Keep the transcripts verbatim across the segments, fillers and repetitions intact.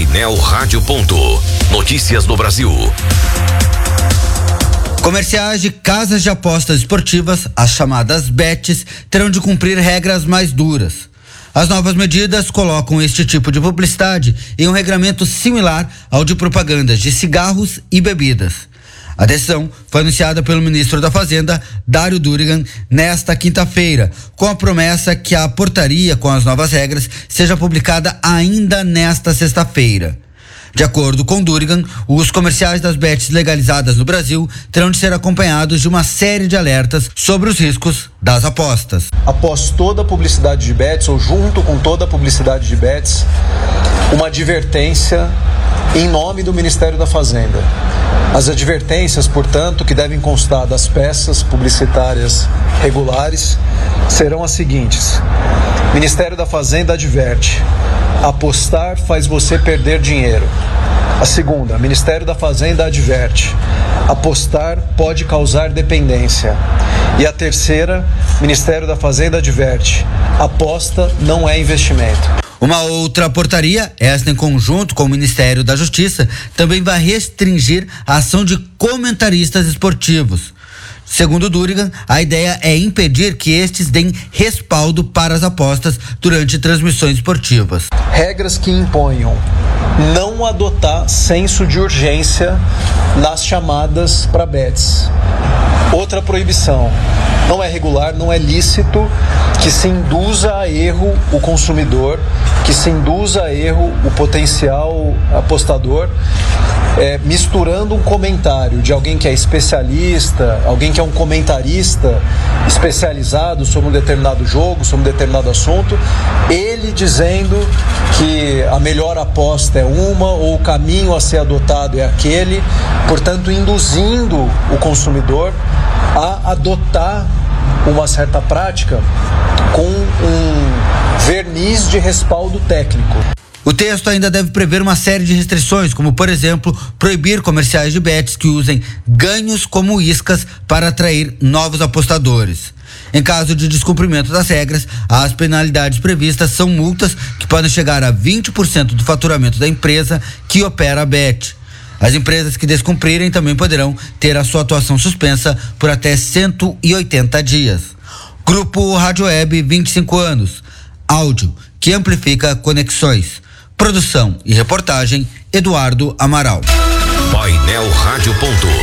Painel Rádio. Notícias do Brasil. Comerciais de casas de apostas esportivas, as chamadas bets, terão de cumprir regras mais duras. As novas medidas colocam este tipo de publicidade em um regramento similar ao de propagandas de cigarros e bebidas. A decisão foi anunciada pelo ministro da Fazenda, Dário Durigan, nesta quinta-feira, com a promessa que a portaria com as novas regras seja publicada ainda nesta sexta-feira. De acordo com Durigan, os comerciais das bets legalizadas no Brasil terão de ser acompanhados de uma série de alertas sobre os riscos das apostas. Após toda a publicidade de bets, ou junto com toda a publicidade de bets, uma advertência em nome do Ministério da Fazenda. As advertências, portanto, que devem constar das peças publicitárias regulares serão as seguintes: Ministério da Fazenda adverte: apostar faz você perder dinheiro. A segunda, Ministério da Fazenda adverte: apostar pode causar dependência. E a terceira, Ministério da Fazenda adverte: aposta não é investimento. Uma outra portaria, esta em conjunto com o Ministério da Justiça, também vai restringir a ação de comentaristas esportivos. Segundo Durigan, a ideia é impedir que estes deem respaldo para as apostas durante transmissões esportivas. Regras que imponham não adotar senso de urgência nas chamadas para bets. Outra proibição: não é regular, não é lícito que se induza a erro o consumidor, que se induza a erro o potencial apostador, é, misturando um comentário de alguém que é especialista, alguém que é um comentarista especializado sobre um determinado jogo, sobre um determinado assunto, ele dizendo que a melhor aposta é uma ou o caminho a ser adotado é aquele, portanto induzindo o consumidor a adotar uma certa prática com um verniz de respaldo técnico. O texto ainda deve prever uma série de restrições, como, por exemplo, proibir comerciais de bets que usem ganhos como iscas para atrair novos apostadores. Em caso de descumprimento das regras, as penalidades previstas são multas que podem chegar a vinte por cento do faturamento da empresa que opera a bet. As empresas que descumprirem também poderão ter a sua atuação suspensa por até cento e oitenta dias. Grupo Rádio Web, vinte e cinco anos. Áudio que amplifica conexões. Produção e reportagem, Eduardo Amaral. Painel Rádio.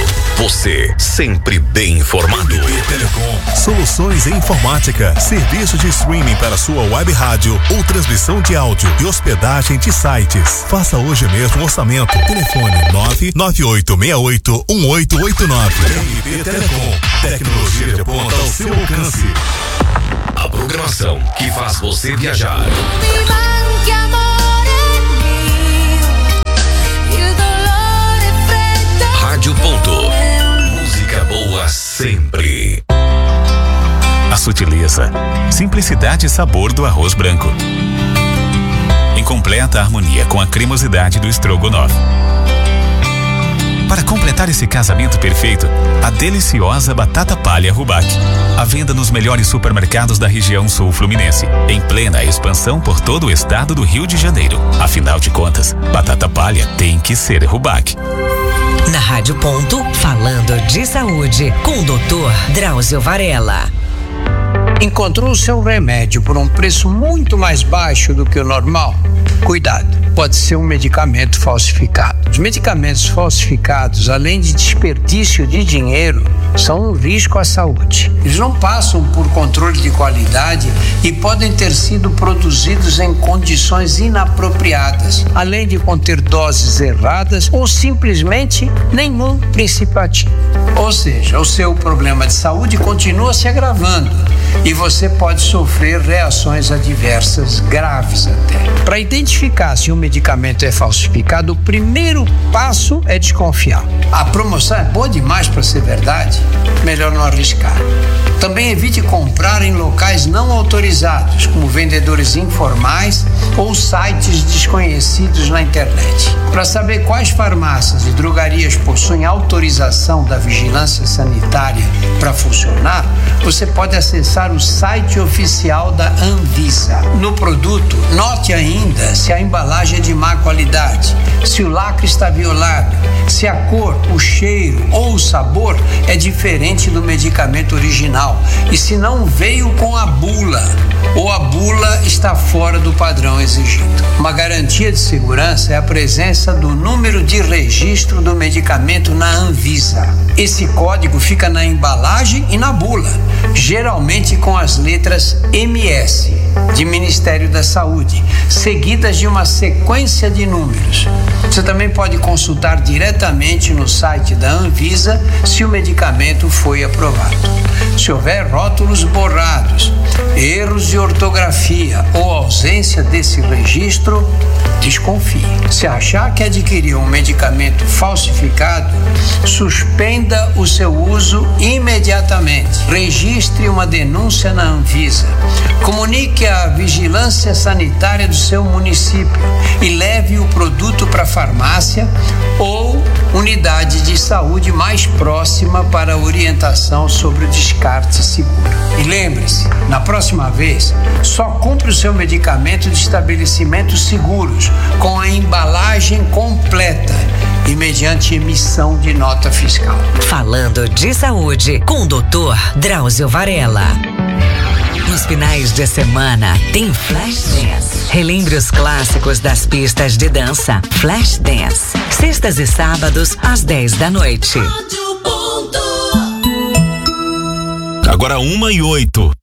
Você sempre bem informado. Telecom. Soluções em informática. Serviço de streaming para sua web rádio ou transmissão de áudio e hospedagem de sites. Faça hoje mesmo um orçamento. Telefone nove nove oito seis oito um oito oito nove. R B Telecom. Tecnologia de ponta ao seu alcance. A programação que faz você viajar. Rádio Ponto. Música boa sempre. A sutileza, simplicidade e sabor do arroz branco. Em completa harmonia com a cremosidade do estrogonofe. Para completar esse casamento perfeito, a deliciosa batata palha Rubac. À venda nos melhores supermercados da região sul fluminense, em plena expansão por todo o estado do Rio de Janeiro. Afinal de contas, batata palha tem que ser Rubac. Na Rádio Ponto, falando de saúde, com o doutor Drauzio Varela. Encontrou o seu remédio por um preço muito mais baixo do que o normal? Cuidado, pode ser um medicamento falsificado. Os medicamentos falsificados, além de desperdício de dinheiro, são um risco à saúde. Eles não passam por controle de qualidade e podem ter sido produzidos em condições inapropriadas, além de conter doses erradas ou simplesmente nenhum princípio ativo. Ou seja, o seu problema de saúde continua se agravando e você pode sofrer reações adversas graves até. Para identificar se um medicamento é falsificado, o primeiro passo é desconfiar. A promoção é boa demais para ser verdade? Melhor não arriscar. Também evite comprar em locais não autorizados, como vendedores informais ou sites desconhecidos na internet. Para saber quais farmácias e drogarias possuem autorização da vigilância sanitária para funcionar, você pode acessar acessar o site oficial da Anvisa. No produto, note ainda se a embalagem é de má qualidade, se o lacre está violado, se a cor, o cheiro ou o sabor é diferente do medicamento original e se não veio com a bula ou a bula está fora do padrão exigido. Uma garantia de segurança é a presença do número de registro do medicamento na Anvisa. Esse código fica na embalagem e na bula, geralmente com as letras M S, de Ministério da Saúde, seguidas de uma sequência de números. Você também pode consultar diretamente no site da Anvisa se o medicamento foi aprovado. Se houver rótulos borrados, erros de ortografia ou ausência desse registro, desconfie. Se achar que adquiriu um medicamento falsificado, suspenda o seu uso imediatamente. Registre uma denúncia na Anvisa. Comunique à vigilância sanitária do seu município e leve o produto para a farmácia ou unidade de saúde mais próxima para orientação sobre o descarte seguro. E lembre-se, na próxima vez, só compre o seu medicamento de estabelecimentos seguros, com a embalagem completa e mediante emissão de nota fiscal. Falando de saúde com o doutor Drauzio Varella. Nos finais de semana tem Flash Dance. Relembre os clássicos das pistas de dança. Flash Dance. Sextas e sábados às dez da noite. Agora uma e oito.